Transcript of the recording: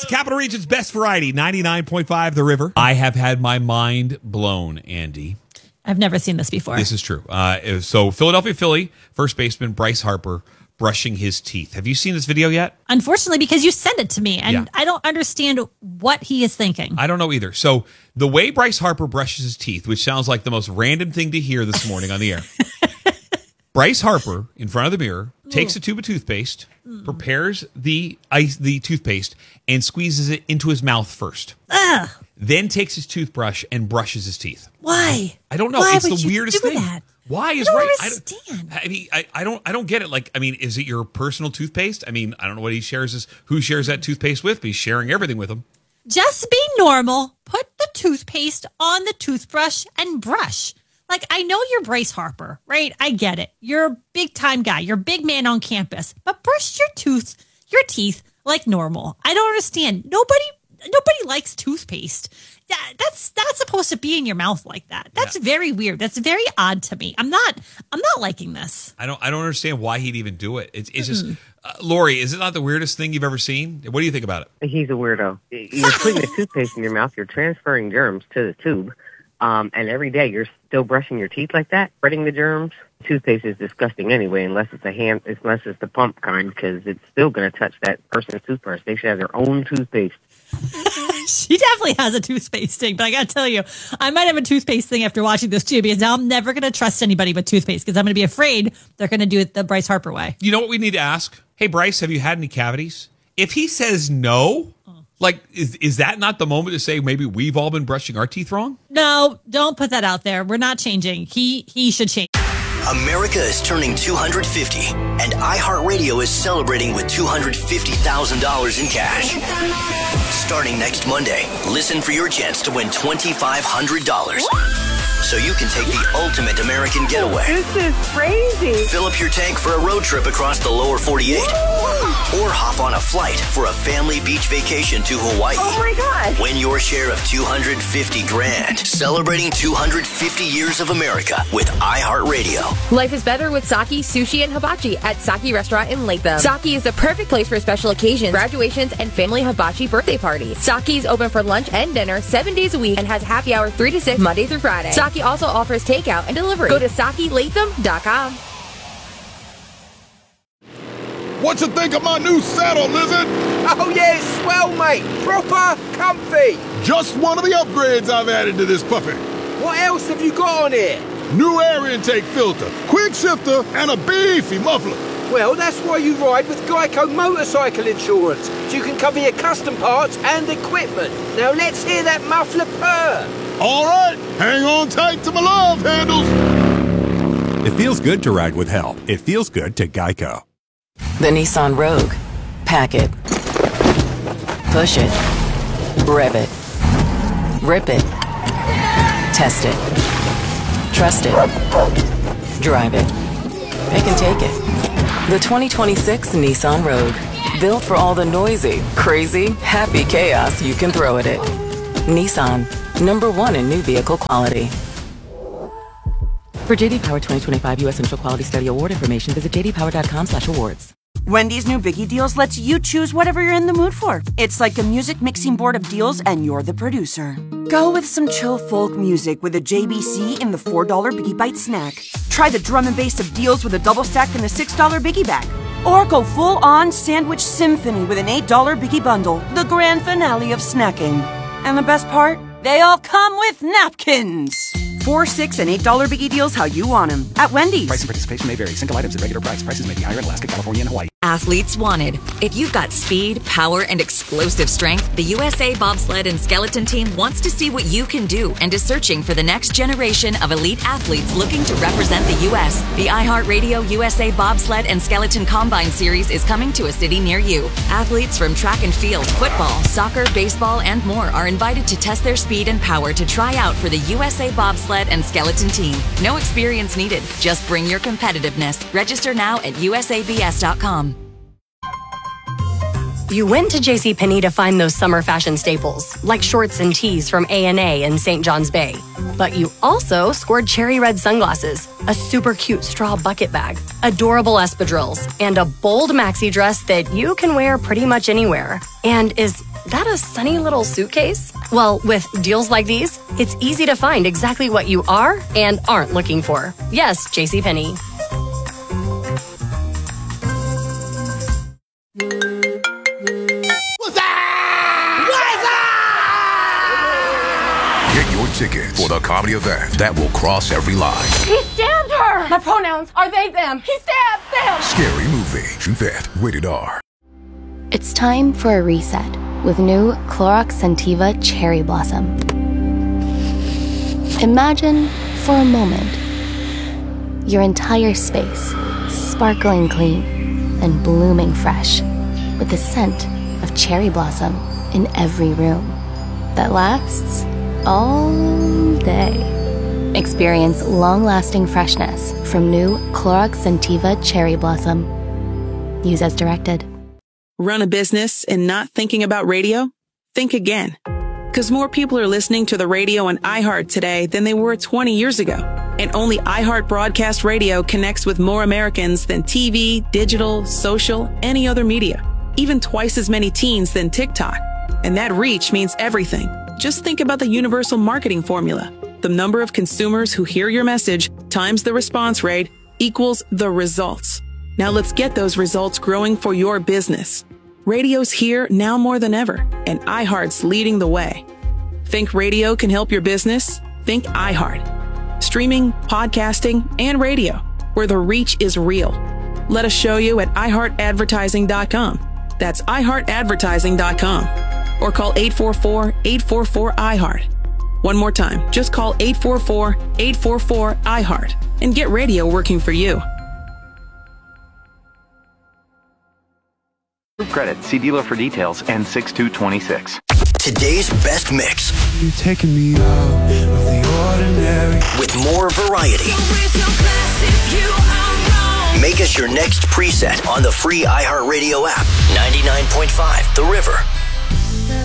the Capital Region's best variety, 99.5 The River. I have had my mind blown, Andy. I've never seen this before. This is true. So Philadelphia Philly first baseman Bryce Harper brushing his teeth. Have you seen this video yet? Unfortunately, because you sent it to me, and I don't understand what he is thinking. I don't know either. So the way Bryce Harper brushes his teeth, which sounds like the most random thing to hear this morning on the air. Bryce Harper, in front of the mirror, takes a tube of toothpaste, prepares the toothpaste, and squeezes it into his mouth first. Ugh. Then takes his toothbrush and brushes his teeth. Why? I don't know. Why It's would the you weirdest do thing. that? Why is I don't right? understand. I don't get it. Like, I mean, is it your personal toothpaste? I mean, I don't know what he shares. Who shares that toothpaste with? But he's sharing everything with him. Just be normal. Put the toothpaste on the toothbrush and brush. Like, I know you're Bryce Harper, right? I get it. You're a big time guy. You're a big man on campus. But brush your teeth like normal. I don't understand. Nobody likes toothpaste. That's not supposed to be in your mouth like that. That's very weird. That's very odd to me. I'm not liking this. I don't understand why he'd even do it. It's just, Lori, is it not the weirdest thing you've ever seen? What do you think about it? He's a weirdo. You're putting the toothpaste in your mouth. You're transferring germs to the tube. And every day you're still brushing your teeth like that, spreading the germs. Toothpaste is disgusting anyway, unless it's the pump kind, because it's still going to touch that person's toothbrush. They should have their own toothpaste. She definitely has a toothpaste thing, but I got to tell you, I might have a toothpaste thing after watching this too, because now I'm never going to trust anybody with toothpaste, because I'm going to be afraid they're going to do it the Bryce Harper way. You know what we need to ask? Hey, Bryce, have you had any cavities? If he says no, like, is that not the moment to say maybe we've all been brushing our teeth wrong? No, don't put that out there. We're not changing. He should change. America is turning 250, and iHeartRadio is celebrating with $250,000 in cash. Starting next Monday, listen for your chance to win $2,500. So you can take the ultimate American getaway. This is crazy. Fill up your tank for a road trip across the lower 48. Or hop on a flight for a family beach vacation to Hawaii. Oh my God. Win your share of $250,000. Celebrating 250 years of America with iHeartRadio. Life is better with Saki Sushi and Hibachi at Saki Restaurant in Latham. Saki is the perfect place for special occasions, graduations, and family hibachi birthday parties. Saki is open for lunch and dinner 7 days a week and has happy hour 3 to 6 Monday through Friday. Saki also offers takeout and delivery. Go to SakiLatham.com. What you think of my new saddle, Lizard? Oh yeah, it's swell, mate. Proper comfy. Just one of the upgrades I've added to this puppy. What else have you got on here? New air intake filter, quick shifter, and a beefy muffler. Well, that's why you ride with Geico Motorcycle Insurance, so you can cover your custom parts and equipment. Now let's hear that muffler purr. All right, hang on tight to my love handles. It feels good to ride with help. It feels good to Geico. The Nissan Rogue. Pack it. Push it. Rev it. Rip it. Test it. Trust it. Drive it. Pick and take it. The 2026 Nissan Rogue. Built for all the noisy, crazy, happy chaos you can throw at it. Nissan. #1 in new vehicle quality. For JD Power 2025 U.S. Initial Quality Study Award information, visit jdpower.com/awards. Wendy's new Biggie Deals lets you choose whatever you're in the mood for. It's like a music mixing board of deals, and you're the producer. Go with some chill folk music with a JBC in the $4 Biggie Bite snack. Try the drum and bass of deals with a double stack in the $6 Biggie Bag. Or go full-on sandwich symphony with an $8 Biggie Bundle, the grand finale of snacking. And the best part? They all come with napkins. $4, $6, and $8 Biggie Deals how you want them at Wendy's. Price and participation may vary. Single items at regular price. Prices may be higher in Alaska, California, and Hawaii. Athletes wanted. If you've got speed, power, and explosive strength, the USA Bobsled and Skeleton Team wants to see what you can do and is searching for the next generation of elite athletes looking to represent the U.S. The iHeartRadio USA Bobsled and Skeleton Combine Series is coming to a city near you. Athletes from track and field, football, soccer, baseball, and more are invited to test their speed and power to try out for the USA Bobsled and Skeleton Team. No experience needed. Just bring your competitiveness. Register now at usabs.com. You went to JCPenney to find those summer fashion staples, like shorts and tees from A&A and St. John's Bay. But you also scored cherry red sunglasses, a super cute straw bucket bag, adorable espadrilles, and a bold maxi dress that you can wear pretty much anywhere. And is that a sunny little suitcase? Well, with deals like these, it's easy to find exactly what you are and aren't looking for. Yes, JCPenney. Get your ticket for the comedy event that will cross every line. He stabbed her! My pronouns are they, them. He stabbed them! Scary Movie, June 5th, rated R. It's time for a reset with new Clorox Scentiva Cherry Blossom. Imagine, for a moment, your entire space sparkling clean and blooming fresh with the scent of cherry blossom in every room that lasts all day. Experience long-lasting freshness from new Clorox Scentiva Cherry Blossom. Use as directed. Run a business and not thinking about radio? Think again. Because more people are listening to the radio on iHeart today than they were 20 years ago. And only iHeart Broadcast Radio connects with more Americans than TV, digital, social, any other media. Even twice as many teens than TikTok. And that reach means everything. Just think about the universal marketing formula. The number of consumers who hear your message times the response rate equals the results. Now let's get those results growing for your business. Radio's here now more than ever, and iHeart's leading the way. Think radio can help your business? Think iHeart. Streaming, podcasting, and radio, where the reach is real. Let us show you at iHeartAdvertising.com. That's iHeartAdvertising.com. Or call 844-844-iHeart. One more time, just call 844-844-iHeart and get radio working for you. Credit. See dealer for details. N6226. Today's best mix. You're taking me out of the ordinary. With more variety. Make us your next preset on the free iHeartRadio app. 99.5 The River.